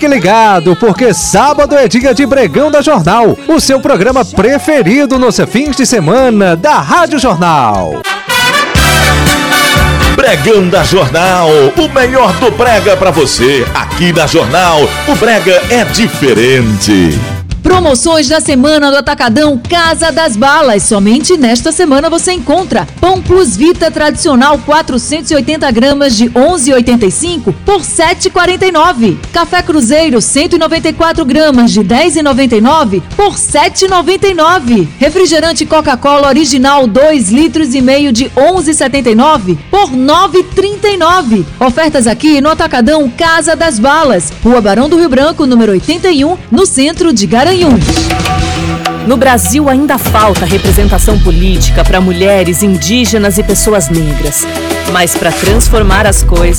Fique ligado, porque sábado é dia de Pregão da Jornal, o seu programa preferido nos fins de semana da Rádio Jornal. Pregão da Jornal, o melhor do brega pra você. Aqui na Jornal, o brega é diferente. Promoções da semana do Atacadão Casa das Balas. Somente nesta semana você encontra Pão Plus Vita tradicional 480 gramas de 11,85 por 7,49. Café Cruzeiro 194 gramas de 10,99 por 7,99. Refrigerante Coca-Cola original 2 litros e meio de 11,79 por 9,39. Ofertas aqui no Atacadão Casa das Balas, Rua Barão do Rio Branco, número 81, no centro de Garanhuns. No Brasil ainda falta representação política para mulheres, indígenas e pessoas negras. Mas para transformar as coisas,